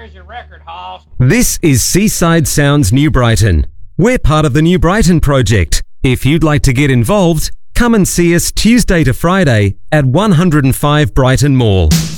Here's your record, Hoss. This is Seaside Sounds New Brighton. We're part of the New Brighton project. If you'd like to get involved, come and see us Tuesday to Friday at 105 Brighton Mall.